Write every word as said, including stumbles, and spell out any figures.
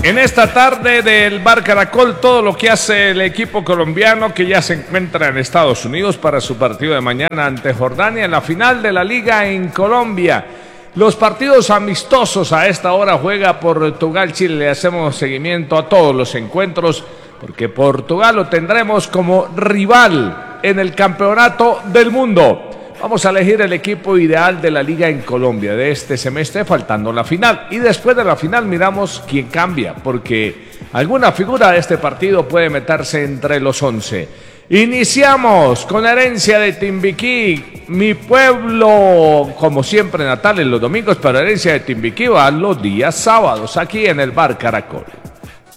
En esta tarde del Bar Caracol, todo lo que hace el equipo colombiano que ya se encuentra en Estados Unidos para su partido de mañana ante Jordania en la final de la Liga en Colombia. Los partidos amistosos a esta hora juega Portugal, Chile. Le hacemos seguimiento a todos los encuentros porque Portugal lo tendremos como rival en el campeonato del mundo. Vamos a elegir el equipo ideal de la Liga en Colombia de este semestre, faltando la final. Y después de la final miramos quién cambia, porque alguna figura de este partido puede meterse entre los once. Iniciamos con Herencia de Timbiquí, mi pueblo, como siempre natal en los domingos, pero Herencia de Timbiquí va los días sábados, aquí en el Bar Caracol.